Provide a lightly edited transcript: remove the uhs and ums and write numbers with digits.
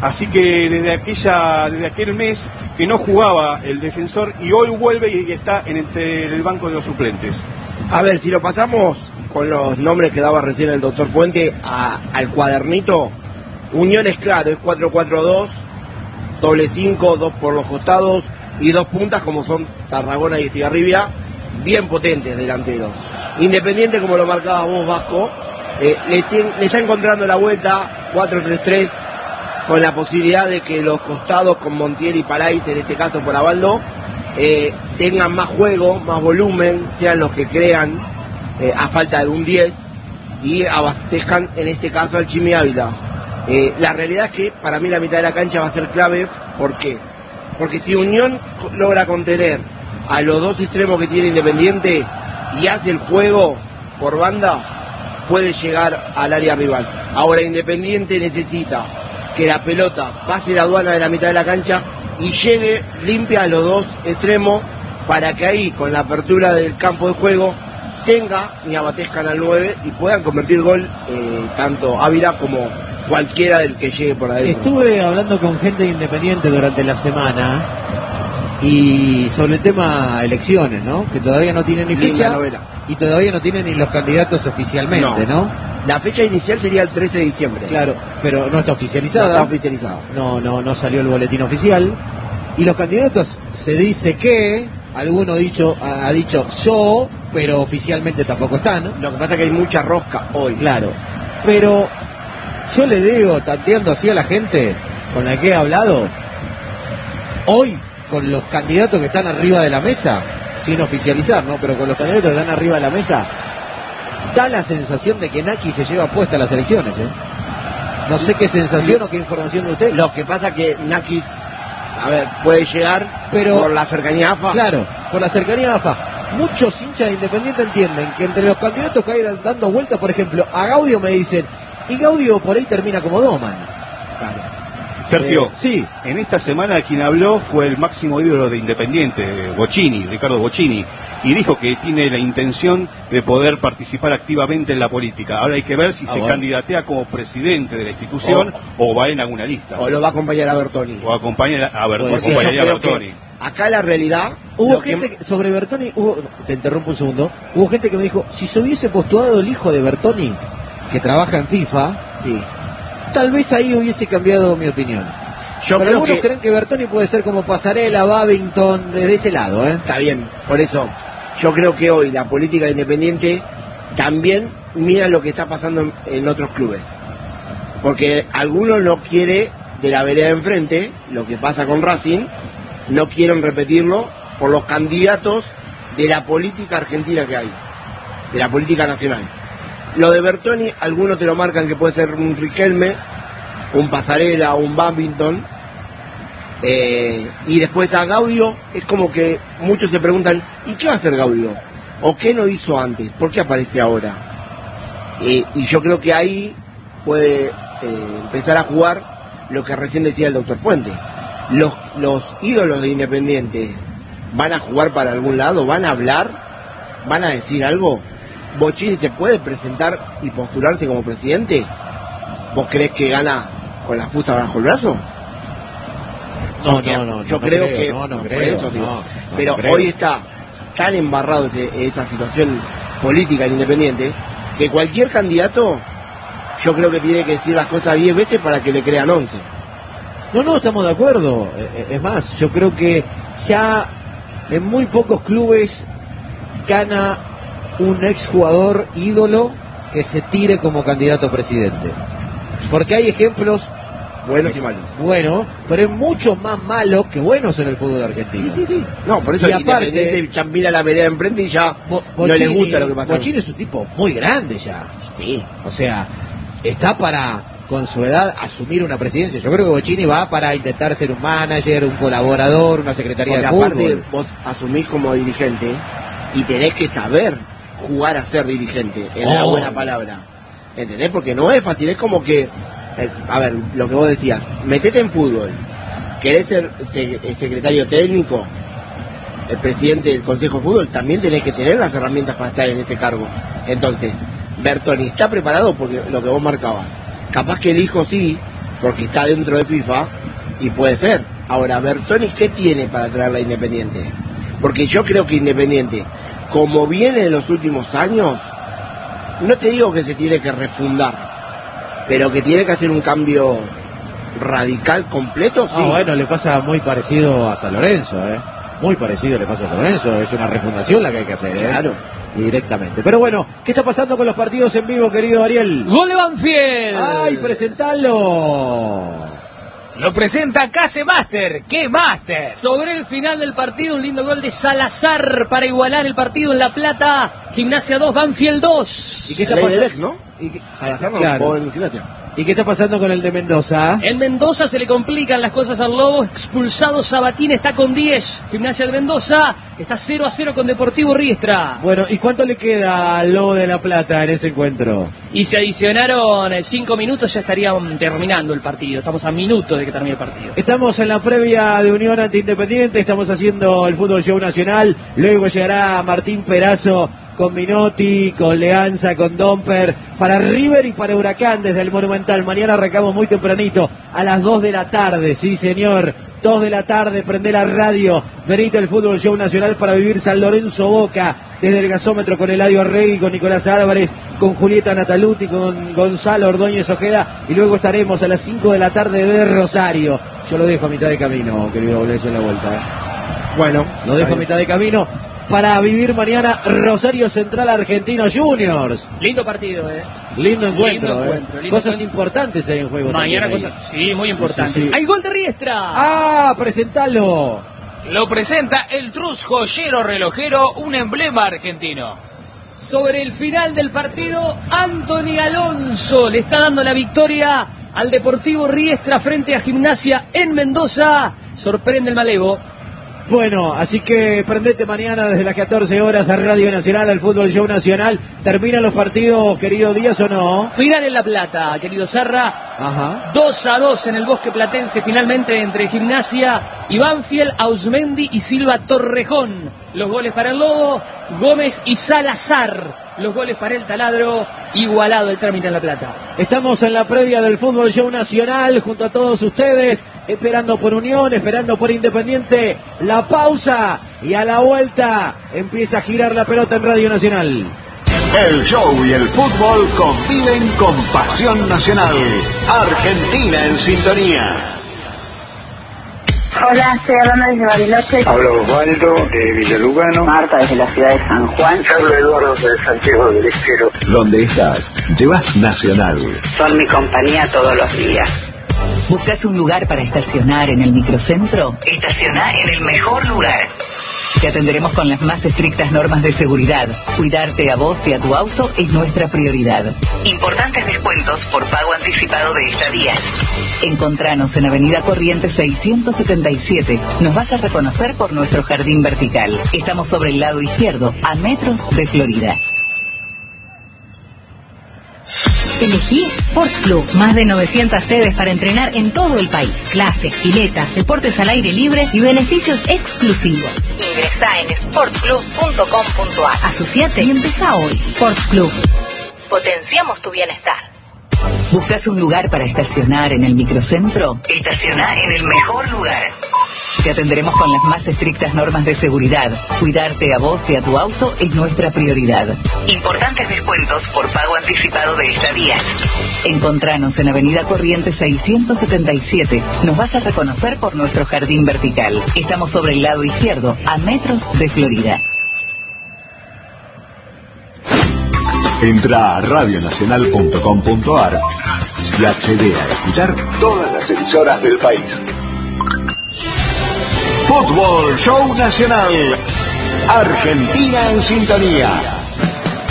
Así que desde aquel mes que no jugaba el defensor y hoy vuelve y está entre el banco de los suplentes. A ver, si lo pasamos con los nombres que daba recién el doctor Puente al cuadernito, Unión es claro, es 4-4-2, doble 5, 2 por los costados y 2 puntas como son Tarragona y Estigarribia, bien potentes delanteros. Independiente, como lo marcaba vos, Vasco, le está encontrando la vuelta, 4-3-3, con la posibilidad de que los costados con Montiel y Parais, en este caso por Abaldo, tengan más juego, más volumen, sean los que crean a falta de un 10 y abastezcan en este caso al Chimi Ávila. La realidad es que para mí la mitad de la cancha va a ser clave. ¿Por qué? Porque si Unión logra contener a los dos extremos que tiene Independiente y hace el juego por banda, puede llegar al área rival. Ahora Independiente necesita que la pelota pase la aduana de la mitad de la cancha y llegue limpia a los dos extremos para que ahí, con la apertura del campo de juego, tenga y abatezcan al 9 y puedan convertir gol tanto Ávila como cualquiera del que llegue por ahí. Estuve hablando con gente de Independiente durante la semana y sobre el tema elecciones, ¿no? Que todavía no tienen ni fecha y todavía no tienen ni los candidatos oficialmente, ¿no? La fecha inicial sería el 13 de diciembre. Claro, pero no está oficializada. No está oficializada. No salió el boletín oficial. Y los candidatos se dice que alguno ha dicho yo, pero oficialmente tampoco están. Lo que pasa es que hay mucha rosca hoy. Claro, pero yo le digo, tanteando así a la gente con la que he hablado, hoy con los candidatos que están arriba de la mesa, sin oficializar, ¿no? Pero con los candidatos que están arriba de la mesa, da la sensación de que Naki se lleva puesta las elecciones, ¿eh? No sé qué sensación o qué información de usted. Lo que pasa que Naki, puede llegar por la cercanía a AFA. Claro, por la cercanía a AFA. Muchos hinchas de Independiente entienden que entre los candidatos que hay dando vueltas, por ejemplo, a Gaudio me dicen, y Gaudio por ahí termina como Doman. Claro. Sergio, sí. En esta semana quien habló fue el máximo ídolo de Independiente, Ricardo Bocchini, y dijo que tiene la intención de poder participar activamente en la política. Ahora hay que ver si se candidatea como presidente de la institución o va en alguna lista. O lo va a acompañar a Bertoni. O acompañaría a Bertoni. Acá la realidad... Hubo gente sobre Bertoni, te interrumpo un segundo, hubo gente que me dijo, si se hubiese postulado el hijo de Bertoni, que trabaja en FIFA, sí, tal vez ahí hubiese cambiado mi opinión. Pero algunos creen que Bertoni puede ser como Pasarela, Babington, de ese lado, ¿eh? Está bien, por eso yo creo que hoy la política de Independiente también mira lo que está pasando en otros clubes. Porque algunos no quiere de la vereda de enfrente, lo que pasa con Racing, no quieren repetirlo por los candidatos de la política argentina que hay, de la política nacional. Lo de Bertoni, algunos te lo marcan que puede ser un Riquelme, un Pasarela, un Babington, y después a Gaudio, es como que muchos se preguntan, ¿y qué va a hacer Gaudio? ¿O qué no hizo antes? ¿Por qué aparece ahora? Y yo creo que ahí puede empezar a jugar lo que recién decía el doctor Puente. Los ídolos de Independiente van a jugar para algún lado, van a hablar, van a decir algo. ¿Bocchini se puede presentar y postularse como presidente? ¿Vos creés que gana con la fusta bajo el brazo? No, yo creo que no por eso digo. Pero hoy está tan embarrado esa situación política en Independiente que cualquier candidato yo creo que tiene que decir las cosas 10 veces para que le crean 11. No, estamos de acuerdo. Es más, yo creo que ya en muy pocos clubes gana un exjugador ídolo que se tire como candidato a presidente. Porque hay ejemplos buenos y malos. Bueno, pero hay muchos más malos que buenos en el fútbol argentino. Sí. No, por eso y aparte ya mira la vereda enfrente y ya no le gusta lo que pasa. Bocchini es un tipo muy grande ya. Sí. O sea, está para, con su edad, asumir una presidencia. Yo creo que Bocchini va para intentar ser un manager, un colaborador, una secretaría de fútbol. Aparte, vos asumís como dirigente y tenés que saber jugar a ser dirigente, en la buena palabra. ¿Entendés? Porque no es fácil, es como que, a ver, lo que vos decías, metete en fútbol, querés ser secretario técnico, el presidente del Consejo de Fútbol, también tenés que tener las herramientas para estar en ese cargo. Entonces, Bertoni está preparado porque lo que vos marcabas. Capaz que el hijo sí, porque está dentro de FIFA y puede ser. Ahora, Bertoni, ¿qué tiene para traerla a Independiente? Porque yo creo que Independiente, como viene en los últimos años, no te digo que se tiene que refundar, pero que tiene que hacer un cambio radical completo, sí. Bueno, le pasa muy parecido a San Lorenzo, muy parecido le pasa a San Lorenzo, es una refundación la que hay que hacer, Claro. Directamente. Pero bueno, ¿qué está pasando con los partidos en vivo, querido Ariel? ¡Gol de Banfield! ¡Ay, presentalo! Lo presenta Case Master. ¡Qué Master! Sobre el final del partido, un lindo gol de Salazar para igualar el partido en La Plata. Gimnasia 2, Banfield 2. ¿Y qué está pasando? ¿No? Salazar no claro. jugó en Gimnasia. ¿Y qué está pasando con el de Mendoza? En Mendoza se le complican las cosas al Lobo. Expulsado Sabatini, está con 10. Gimnasia de Mendoza está 0-0 con Deportivo Riestra. Bueno, ¿y cuánto le queda al Lobo de La Plata en ese encuentro? Y se adicionaron 5 minutos, ya estarían terminando el partido. Estamos a minutos de que termine el partido. Estamos en la previa de Unión ante Independiente, estamos haciendo el Fútbol Show Nacional. Luego llegará Martín Perazo con Minotti, con Leanza, con Domper, para River y para Huracán desde el Monumental. Mañana arrancamos muy tempranito, a las 2 de la tarde, sí señor, 2 de la tarde, prende la radio, venite el Fútbol Show Nacional para vivir San Lorenzo Boca, desde el gasómetro con Eladio Arregui, con Nicolás Álvarez, con Julieta Nataluti, con Gonzalo Ordóñez Ojeda, y luego estaremos a las 5 de la tarde de Rosario. Yo lo dejo a mitad de camino, querido Boleso, en la vuelta. Bueno, lo dejo a mitad de camino para vivir mañana Rosario Central Argentinos Juniors. Lindo partido, Lindo encuentro, lindo cosas encuentro. Importantes hay en juego. Mañana cosas, sí, muy importantes. Sí. ¡Hay gol de Riestra! ¡Ah, presentalo! Lo presenta el Trus Joyero Relojero, un emblema argentino. Sobre el final del partido, Anthony Alonso le está dando la victoria al Deportivo Riestra frente a Gimnasia en Mendoza. Sorprende el malevo. Bueno, así que prendete mañana desde las 14 horas a Radio Nacional, al Fútbol Show Nacional. ¿Terminan los partidos, querido Díaz, o no? Final en La Plata, querido Sarra. Ajá. 2-2 en el Bosque Platense, finalmente entre Gimnasia y Banfield, Ausmendi y Silva Torrejón. Los goles para el Lobo, Gómez y Salazar. Los goles para el Taladro, igualado el trámite en La Plata. Estamos en la previa del Fútbol Show Nacional junto a todos ustedes, esperando por Unión, esperando por Independiente. La pausa y a la vuelta empieza a girar la pelota en Radio Nacional. El show y el fútbol conviven con pasión nacional. Argentina en sintonía. Hola, estoy hablando desde Bariloche. Hablo Osvaldo de Villalugano. Marta desde la ciudad de San Juan. Carlos Eduardo de Santiago del Estero. Donde estás, llevas Nacional. Son mi compañía todos los días. ¿Buscas un lugar para estacionar en el microcentro? Estacioná en el mejor lugar. Te atenderemos con las más estrictas normas de seguridad. Cuidarte a vos y a tu auto es nuestra prioridad. Importantes descuentos por pago anticipado de estadías. Encontranos en Avenida Corrientes 677. Nos vas a reconocer por nuestro jardín vertical. Estamos sobre el lado izquierdo, a metros de Florida. Elegí Sport Club, más de 900 sedes para entrenar en todo el país. Clases, piletas, deportes al aire libre y beneficios exclusivos. Ingresá en sportclub.com.ar. Asociate y empezá hoy. Sport Club. Potenciamos tu bienestar. ¿Buscas un lugar para estacionar en el microcentro? Estacioná en el mejor lugar. Te atenderemos con las más estrictas normas de seguridad. Cuidarte a vos y a tu auto es nuestra prioridad. Importantes descuentos por pago anticipado de estadías. Encontranos en Avenida Corrientes 677. Nos vas a reconocer por nuestro jardín vertical. Estamos sobre el lado izquierdo, a metros de Florida. Entra a radionacional.com.ar y accede a escuchar todas las emisoras del país. Fútbol Show Nacional. Argentina en sintonía.